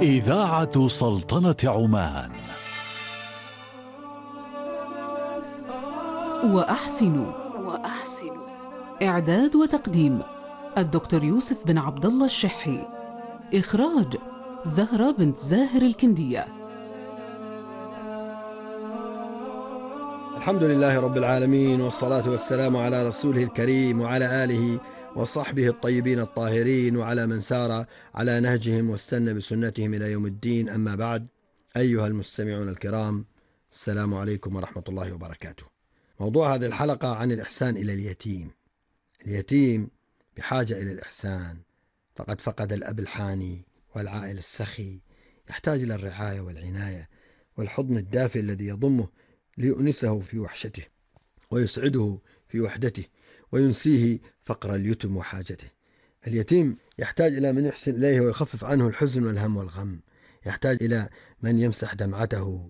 إذاعة سلطنة عمان. وأحسن إعداد وتقديم الدكتور يوسف بن عبد الله الشحي. إخراج زهرة بنت زاهر الكندية. الحمد لله رب العالمين، والصلاة والسلام على رسوله الكريم وعلى آله وصحبه الطيبين الطاهرين وعلى من سار على نهجهم واستنى بسنتهم إلى يوم الدين. أما بعد، أيها المستمعون الكرام، السلام عليكم ورحمة الله وبركاته. موضوع هذه الحلقة عن الإحسان إلى اليتيم. اليتيم بحاجة إلى الإحسان، فقد فقد الأب الحاني والعائل السخي، يحتاج إلى الرعاية والعناية والحضن الدافئ الذي يضمه ليؤنسه في وحشته ويسعده في وحدته وينسيه فقر اليتم وحاجته. اليتيم يحتاج إلى من يحسن إليه ويخفف عنه الحزن والهم والغم، يحتاج إلى من يمسح دمعته،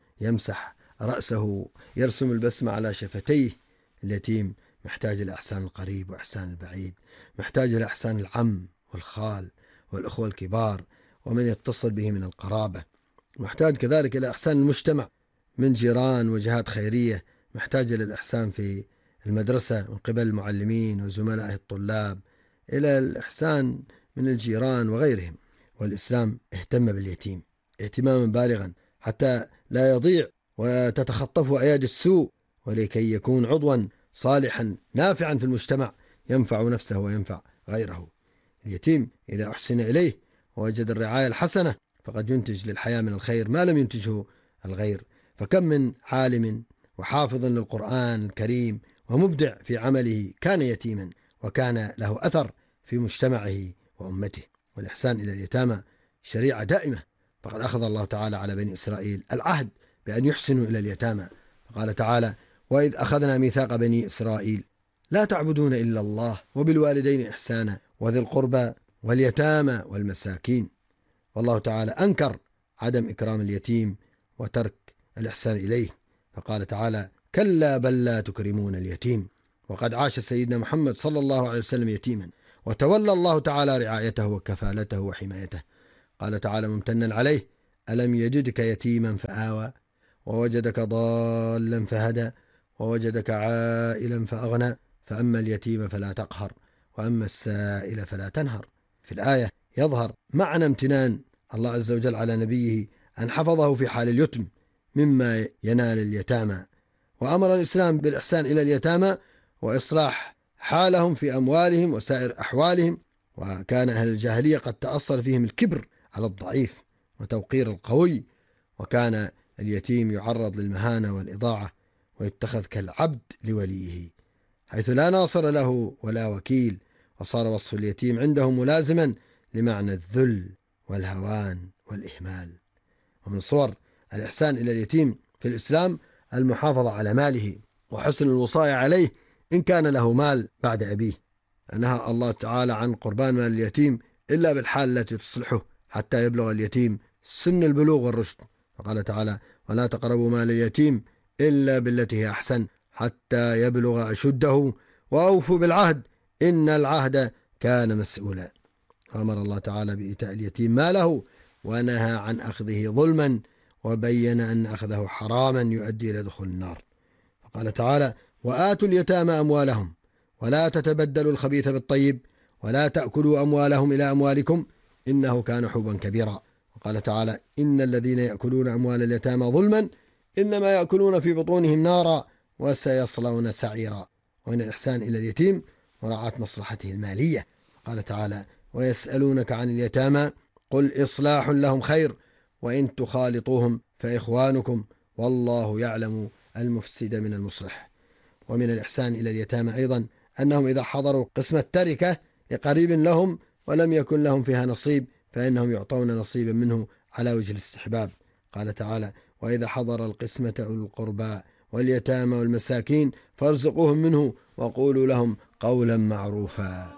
يمسح رأسه، يرسم البسمة على شفتيه. اليتيم محتاج إلى إحسان القريب وإحسان البعيد، محتاج إلى إحسان العم والخال والأخوة الكبار ومن يتصل به من القرابة، محتاج كذلك إلى إحسان المجتمع من جيران وجهات خيرية، محتاج إلى الإحسان في المدرسة من قبل المعلمين وزملائه الطلاب، إلى الإحسان من الجيران وغيرهم. والإسلام اهتم باليتيم اهتماما بالغا حتى لا يضيع وتتخطفه أيادي السوء، ولكي يكون عضوا صالحا نافعا في المجتمع ينفع نفسه وينفع غيره. اليتيم إذا أحسن إليه ووجد الرعاية الحسنة فقد ينتج للحياة من الخير ما لم ينتجه الغير. فكم من عالم وحافظ للقرآن الكريم ومبدع في عمله كان يتيما وكان له أثر في مجتمعه وأمته. والإحسان إلى اليتامى شريعة دائمة، فقد أخذ الله تعالى على بني إسرائيل العهد بأن يحسنوا إلى اليتامى، فقال تعالى: وإذ أخذنا ميثاق بني إسرائيل لا تعبدون إلا الله وبالوالدين إحسانا وذي القربى واليتامى والمساكين. والله تعالى أنكر عدم إكرام اليتيم وترك الإحسان إليه، فقال تعالى: كلا بل لا تكرمون اليتيم. وقد عاش سيدنا محمد صلى الله عليه وسلم يتيما، وتولى الله تعالى رعايته وكفالته وحمايته. قال تعالى ممتنا عليه: ألم يجدك يتيما فآوى ووجدك ضالا فهدى ووجدك عائلا فأغنى فأما اليتيم فلا تقهر وأما السائل فلا تنهر. في الآية يظهر معنى امتنان الله عز وجل على نبيه أن حفظه في حال اليتم مما ينال اليتامى، وأمر الإسلام بالإحسان إلى اليتامى وإصلاح حالهم في أموالهم وسائر أحوالهم. وكان أهل الجاهلية قد تأصل فيهم الكبر على الضعيف وتوقير القوي، وكان اليتيم يعرض للمهانة والإضاعة ويتخذ كالعبد لوليه حيث لا ناصر له ولا وكيل، وصار وصف اليتيم عندهم ملازما لمعنى الذل والهوان والإهمال. ومن صور الإحسان إلى اليتيم في الإسلام المحافظة على ماله وحسن الوصاية عليه إن كان له مال بعد أبيه. نهى الله تعالى عن قربان مال اليتيم إلا بالحال التي تصلحه حتى يبلغ اليتيم سن البلوغ والرشد، فقال تعالى: ولا تقربوا مال اليتيم إلا بالتي هي أحسن حتى يبلغ أشده وأوفوا بالعهد إن العهد كان مسؤولا. وأمر الله تعالى بإيتاء اليتيم ماله ونهى عن أخذه ظلما، وبين أن أخذه حراما يؤدي إلى دخول النار. فقال تعالى: وآتوا اليتامى أموالهم ولا تتبدلوا الخبيث بالطيب ولا تأكلوا أموالهم إلى أموالكم إنه كان حوبا كبيرا. وقال تعالى: إن الذين يأكلون أموال اليتامى ظلما إنما يأكلون في بطونهم نارا وسيصلون سعيرا. ومن الإحسان إلى اليتيم مراعاة مصلحته المالية. قال تعالى: ويسألونك عن اليتامى قل إصلاح لهم خير وإن تخالطوهم فإخوانكم والله يعلم المفسد من المصلح. ومن الإحسان إلى اليتامى أيضا أنهم إذا حضروا قسم التركة لقريب لهم ولم يكن لهم فيها نصيب فإنهم يعطون نصيبا منه على وجه الاستحباب. قال تعالى: وإذا حضر القسمة أولو القربى واليتامى والمساكين فارزقوهم منه وقولوا لهم قولا معروفا.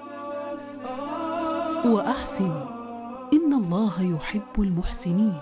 وأحسن إن الله يحب المحسنين.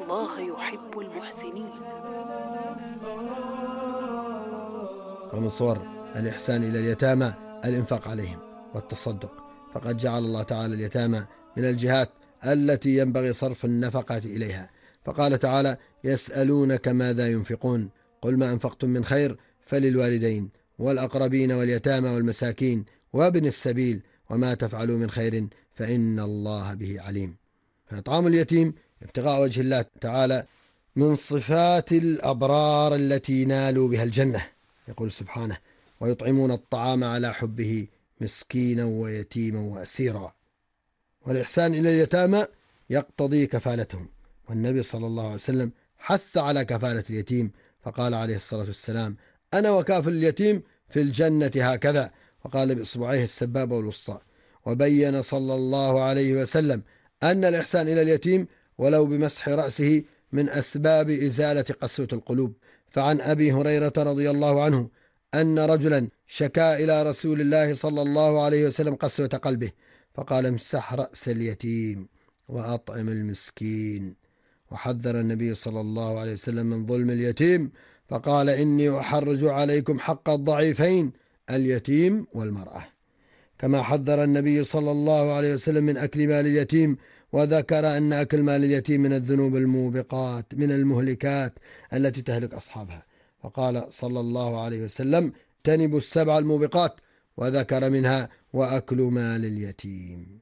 ومن صور الإحسان إلى اليتامى الإنفاق عليهم والتصدق، فقد جعل الله تعالى اليتامى من الجهات التي ينبغي صرف النفقة إليها. فقال تعالى: يسألونك ماذا ينفقون قل ما أنفقتم من خير فللوالدين والأقربين واليتامى والمساكين وابن السبيل وما تفعلوا من خير فإن الله به عليم. فإطعام اليتيم ابتغاء وجه الله تعالى من صفات الأبرار التي نالوا بها الجنة. يقول سبحانه: ويطعمون الطعام على حبه مسكينا ويتيما وأسيرا. والإحسان إلى اليتامى يقتضي كفالتهم، والنبي صلى الله عليه وسلم حث على كفالة اليتيم، فقال عليه الصلاة والسلام: أنا وكافل اليتيم في الجنة هكذا، وقال بإصبعيه السبابة والوسطى. وبين صلى الله عليه وسلم أن الإحسان إلى اليتيم ولو بمسح رأسه من أسباب إزالة قسوة القلوب. فعن أبي هريرة رضي الله عنه أن رجلا شكا إلى رسول الله صلى الله عليه وسلم قسوة قلبه، فقال: امسح رأس اليتيم وأطعم المسكين. وحذر النبي صلى الله عليه وسلم من ظلم اليتيم، فقال: إني أحرج عليكم حق الضعيفين اليتيم والمرأة. كما حذر النبي صلى الله عليه وسلم من أكل مال اليتيم، وذكر أن أكل مال اليتيم من الذنوب الموبقات من المهلكات التي تهلك أصحابها، فقال صلى الله عليه وسلم: اجتنبوا السبع الموبقات، وذكر منها وأكل مال اليتيم.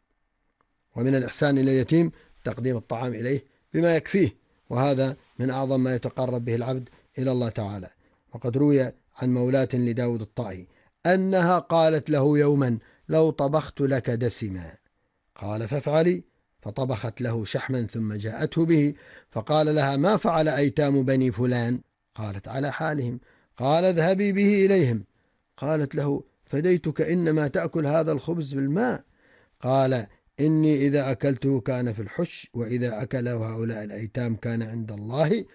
ومن الإحسان إلى اليتيم تقديم الطعام إليه بما يكفيه، وهذا من أعظم ما يتقرب به العبد إلى الله تعالى. وقد روي عن مولاة لداود الطائي أنها قالت له يوما: لو طبخت لك دسما. قال: فافعلي. فطبخت له شحما ثم جاءته به، فقال لها: ما فعل أيتام بني فلان؟ قالت: على حالهم. قال: اذهبي به إليهم. قالت له: فديتك، إنما تأكل هذا الخبز بالماء. قال: إني إذا أكلته كان في الحش، وإذا أكله هؤلاء الأيتام كان عند الله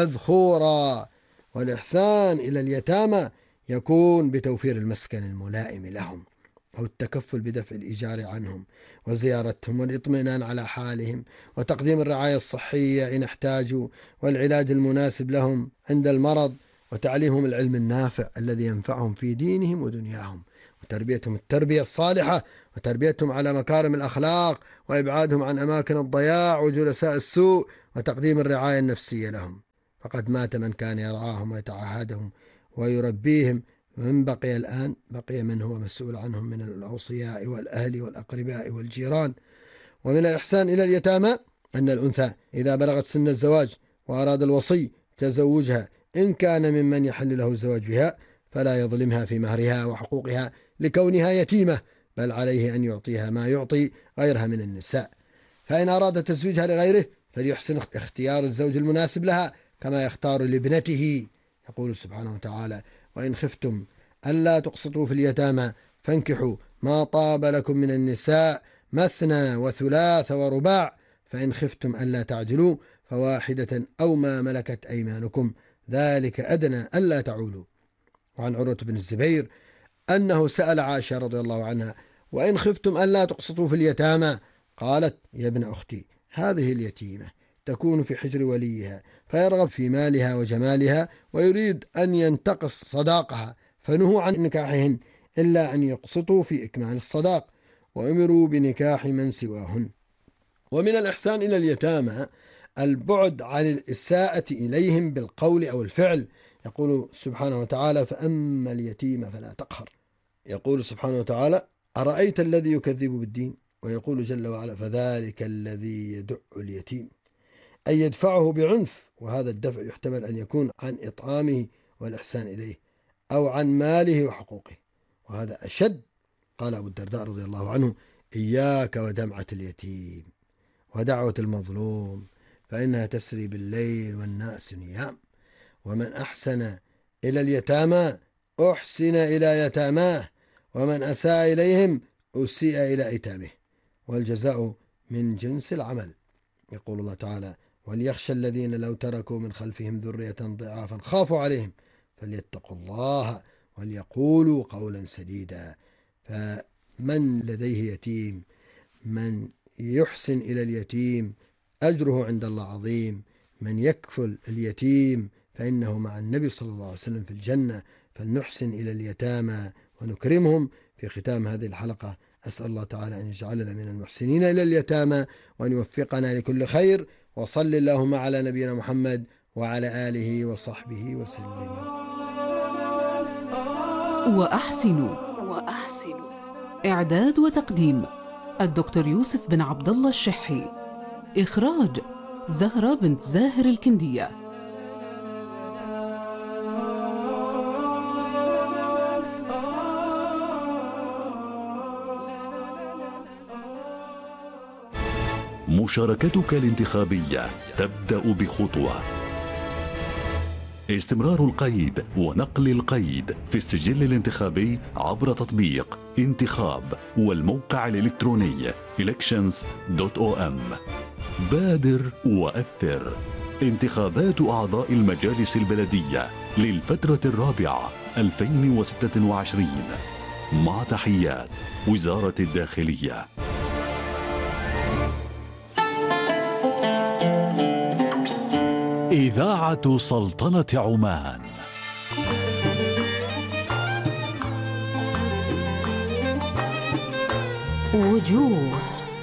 مذخورا. والإحسان إلى اليتامى يكون بتوفير المسكن الملائم لهم، أو التكفل بدفع الإيجار عنهم وزيارتهم والإطمئنان على حالهم، وتقديم الرعاية الصحية إن احتاجوا، والعلاج المناسب لهم عند المرض، وتعليمهم العلم النافع الذي ينفعهم في دينهم ودنياهم، وتربيتهم التربية الصالحة، وتربيتهم على مكارم الأخلاق، وإبعادهم عن أماكن الضياع وجلساء السوء، وتقديم الرعاية النفسية لهم. فقد مات من كان يرعاهم ويتعهدهم ويربيهم، ومن بقي الآن بقي من هو مسؤول عنهم من الأوصياء والأهل والأقرباء والجيران. ومن الإحسان إلى اليتامى أن الأنثى إذا بلغت سن الزواج وأراد الوصي تزوجها إن كان ممن يحل له الزواج بها، فلا يظلمها في مهرها وحقوقها لكونها يتيمة، بل عليه أن يعطيها ما يعطي غيرها من النساء. فإن أراد تزويجها لغيره فليحسن اختيار الزوج المناسب لها كما يختار لابنته. يقول سبحانه وتعالى: وإن خفتم ألا تقسطوا في اليتامى فانكحوا ما طاب لكم من النساء مثنى وثلاث ورباع، فإن خفتم ألا تعدلوا فواحدة أو ما ملكت أيمانكم ذلك أدنى ألا تعولوا. وعن عروة بن الزبير أنه سأل عائشة رضي الله عنها: وإن خفتم ألا تقسطوا في اليتامى؟ قالت: يا ابن أختي، هذه اليتيمة تكون في حجر وليها فيرغب في مالها وجمالها ويريد أن ينتقص صداقها، فنهوا عن نكاحهن إلا أن يقسطوا في إكمال الصداق، وأمروا بنكاح من سواهن. ومن الإحسان إلى اليتامى البعد عن الإساءة إليهم بالقول أو الفعل. يقول سبحانه وتعالى: فأما اليتيم فلا تقهر. يقول سبحانه وتعالى: أرأيت الذي يكذب بالدين؟ ويقول جل وعلا: فذلك الذي يدع اليتيم، أي يدفعه بعنف. وهذا الدفع يحتمل أن يكون عن إطعامه والإحسان إليه، أو عن ماله وحقوقه، وهذا أشد. قال أبو الدرداء رضي الله عنه: إياك ودمعة اليتيم ودعوة المظلوم، فإنها تسري بالليل والناس نيام. ومن أحسن إلى اليتامى أحسن إلى يتاماه، ومن أساء إليهم أسيء إلى أيتامه، والجزاء من جنس العمل. يقول الله تعالى: وليخشى الذين لو تركوا من خلفهم ذرية ضعافا خافوا عليهم فليتقوا الله وليقولوا قولا سديدا. فمن لديه يتيم، من يحسن إلى اليتيم أجره عند الله عظيم. من يكفل اليتيم فإنه مع النبي صلى الله عليه وسلم في الجنة. فلنحسن إلى اليتامى ونكرمهم. في ختام هذه الحلقة أسأل الله تعالى أن يجعلنا من المحسنين إلى اليتامى وأن يوفقنا لكل خير. وصل اللهم على نبينا محمد وعلى آله وصحبه وسلم. وأحسنوا. إعداد وتقديم الدكتور يوسف بن عبد الله الشحي. إخراج زهرة بنت زاهر الكندية. مشاركتك الانتخابية تبدأ بخطوة. استمرار القيد ونقل القيد في السجل الانتخابي عبر تطبيق انتخاب والموقع الإلكتروني elections.om. بادر وأثر. انتخابات أعضاء المجالس البلدية للفترة الرابعة 2026 مع تحيات وزارة الداخلية. إذاعة سلطنة عمان. وجوه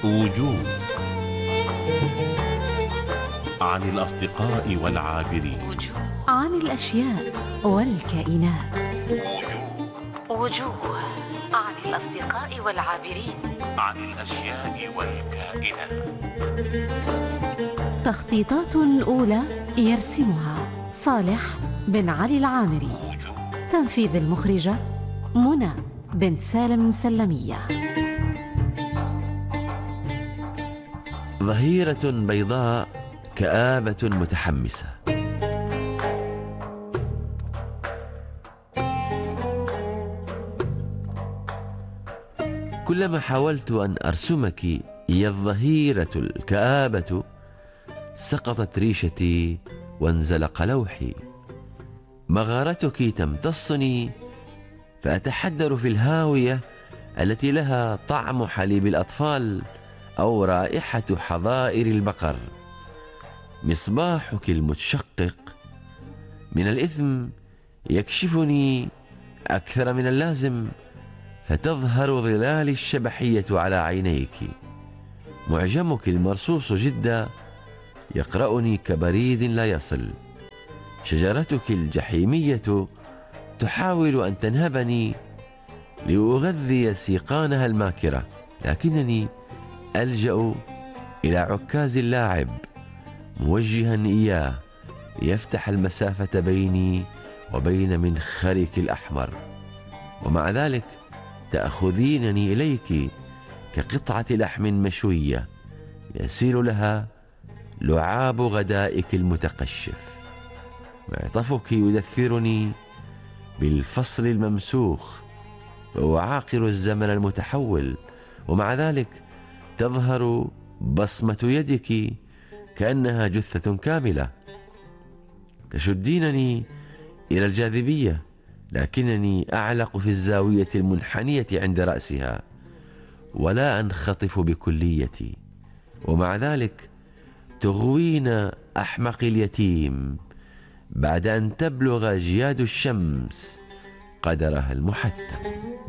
عن الأصدقاء والعابرين، عن الأشياء والكائنات. وجوه عن الأصدقاء والعابرين، عن الأشياء والكائنات. تخطيطات أولى يرسمها صالح بن علي العامري. تنفيذ المخرجة منى بنت سالم سلمية. ظهيرة بيضاء، كآبة متحمسة. كلما حاولت أن أرسمك يا الظهيرة الكآبة سقطت ريشتي وانزلق لوحي. مغارتك تمتصني فأتحدر في الهاوية التي لها طعم حليب الأطفال أو رائحة حظائر البقر. مصباحك المتشقق من الإثم يكشفني أكثر من اللازم، فتظهر ظلال الشبحية على عينيك. معجمك المرصوص جدا يقرأني كبريد لا يصل. شجرتك الجحيمية تحاول أن تنهبني لأغذي سيقانها الماكرة، لكنني ألجأ إلى عكاز اللاعب موجها إياه ليفتح المسافة بيني وبين منخرك الأحمر، ومع ذلك تأخذينني إليك كقطعة لحم مشوية يسيل لها لعاب غدائك المتقشف. معطفك يدثرني بالفصل الممسوخ وأعاقر الزمن المتحول، ومع ذلك تظهر بصمة يدك كأنها جثة كاملة. تشدينني إلى الجاذبية، لكنني أعلق في الزاوية المنحنية عند رأسها ولا أنخطف بكليتي، ومع ذلك تغوين أحمق اليتيم بعد أن تبلغ جياد الشمس قدرها المحتم.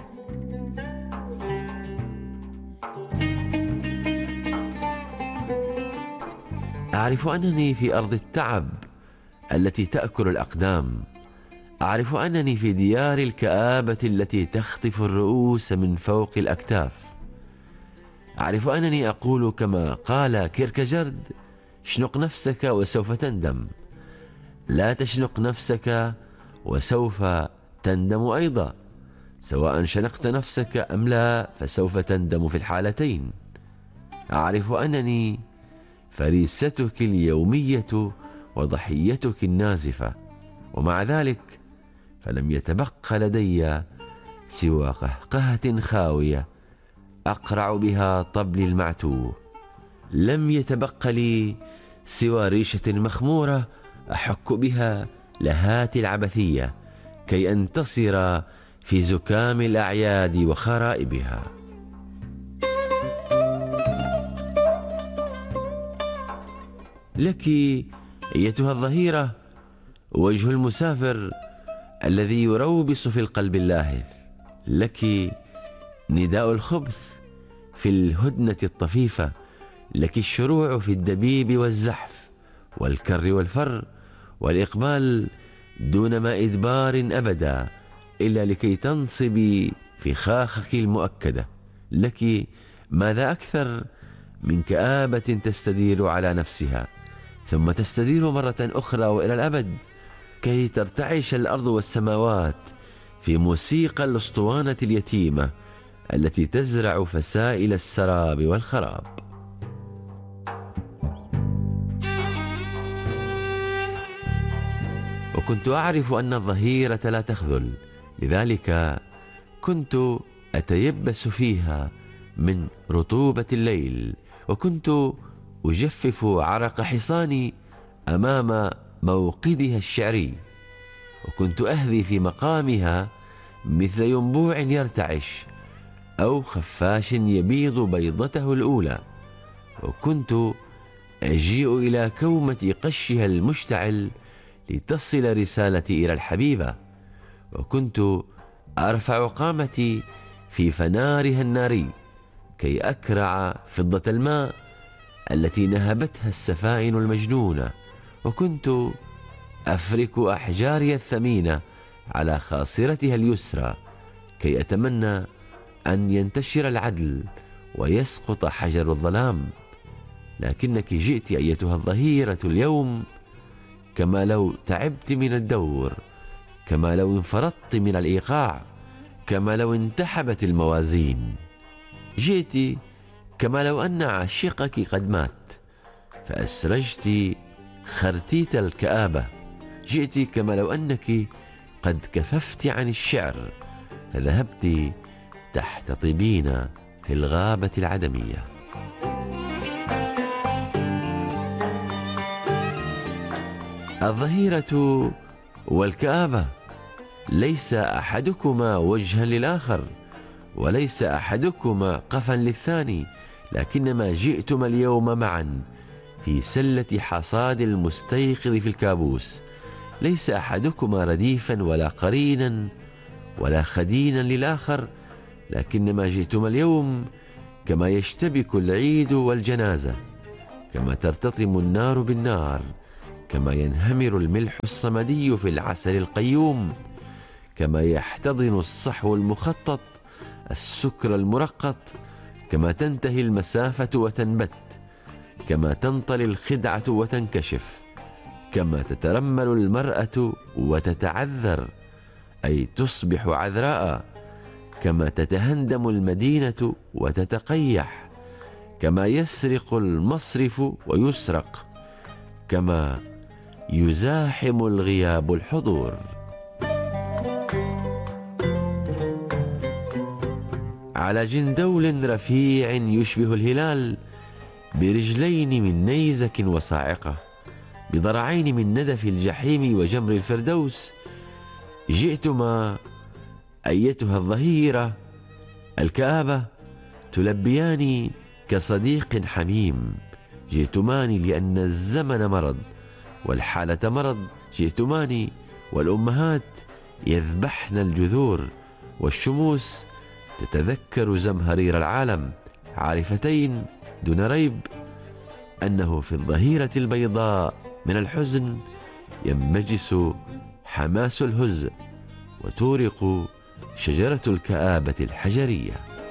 أعرف أنني في أرض التعب التي تأكل الأقدام. أعرف أنني في ديار الكآبة التي تخطف الرؤوس من فوق الأكتاف. أعرف أنني أقول كما قال كيركجارد: اشنق نفسك وسوف تندم. لا تشنق نفسك وسوف تندم أيضا، سواء شنقت نفسك أم لا فسوف تندم في الحالتين. أعرف أنني فريستك اليومية وضحيتك النازفة، ومع ذلك فلم يتبق لدي سوى قهقهة خاوية أقرع بها طبلي المعتوه. لم يتبق لي سوى ريشة مخمورة أحك بها لهاتي العبثية كي أنتصر في زكام الأعياد وخرائبها. لك أيتها الظهيرة وجه المسافر الذي يروبص في القلب اللاهث. لك نداء الخبث في الهدنة الطفيفة، لك الشروع في الدبيب والزحف والكر والفر والإقبال دون ما إدبار أبدا، إلا لكي تنصبي فخاخك المؤكدة. لك ماذا أكثر من كآبة تستدير على نفسها ثم تستدير مرة أخرى وإلى الأبد، كي ترتعش الأرض والسماوات في موسيقى الأسطوانة اليتيمة التي تزرع فسائل السراب والخراب. وكنت أعرف أن الظهيرة لا تخذل، لذلك كنت أتيبس فيها من رطوبة الليل، وكنت أجفف عرق حصاني أمام موقدها الشعري، وكنت أهذي في مقامها مثل ينبوع يرتعش أو خفاش يبيض بيضته الأولى، وكنت أجيء إلى كومة قشها المشتعل لتصل رسالتي إلى الحبيبة، وكنت أرفع قامتي في فنارها الناري كي أكرع فضة الماء التي نهبتها السفائن المجنونة، وكنت أفرك أحجاري الثمينة على خاصرتها اليسرى كي أتمنى أن ينتشر العدل ويسقط حجر الظلام. لكنك جئت أيتها الظهيرة اليوم كما لو تعبت من الدور، كما لو انفرطت من الإيقاع، كما لو انتحبت الموازين. جئت كما لو أن عاشقك قد مات فأسرجت خرتيت الكآبة. جئت كما لو أنك قد كففت عن الشعر فذهبت تحت طبين في الغابة العدمية. الظهيرة والكآبة ليس أحدكما وجها للآخر، وليس أحدكما قفا للثاني، لكنما جئتما اليوم معا في سلة حصاد المستيقظ في الكابوس. ليس أحدكما رديفا ولا قرينا ولا خدينا للآخر، لكنما جئتما اليوم كما يشتبك العيد والجنازة، كما ترتطم النار بالنار، كما ينهمر الملح الصمدي في العسل القيوم، كما يحتضن الصحو المخطط السكر المرقط، كما تنتهي المسافة وتنبت، كما تنطلي الخدعة وتنكشف، كما تترمل المرأة وتتعذر أي تصبح عذراء، كما تتهندم المدينة وتتقيح، كما يسرق المصرف ويسرق، كما يزاحم الغياب الحضور. على جندول رفيع يشبه الهلال، برجلين من نيزك وصاعقة، بضرعين من ندف الجحيم وجمر الفردوس، جئتما أيتها الظهيرة الكآبة تلبيان كصديق حميم. جئتمان لأن الزمن مرض والحالة مرض، جئتمان والأمهات يذبحن الجذور والشموس تتذكر زمهرير العالم، عارفتين دون ريب أنه في الظهيرة البيضاء من الحزن ينمجس حماس الهز وتورق شجرة الكآبة الحجرية.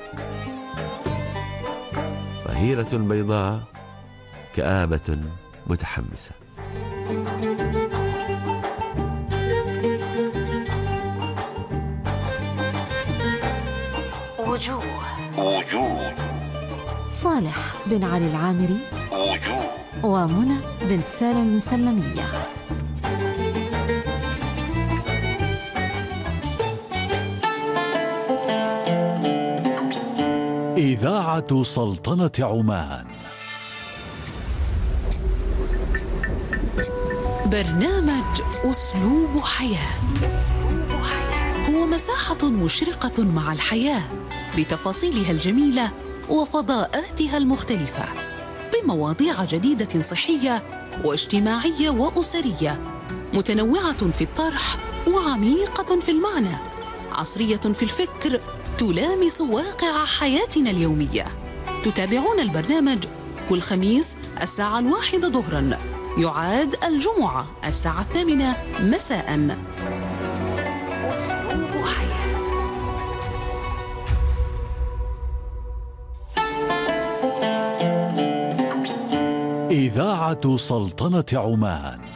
ظهيرة بيضاء، كآبة متحمسة. وجوه صالح بن علي العامري، وجوه ومنى بنت سالم مسلمية. إذاعة سلطنة عمان. برنامج أسلوب حياة هو مساحة مشرقة مع الحياة بتفاصيلها الجميلة وفضاءاتها المختلفة، بمواضيع جديدة صحية واجتماعية وأسرية، متنوعة في الطرح وعميقة في المعنى، عصرية في الفكر، تلامس واقع حياتنا اليومية. تتابعون البرنامج كل خميس الساعة 1 ظهرا، يعاد الجمعة الساعة 8 مساء. إذاعة سلطنة عمان.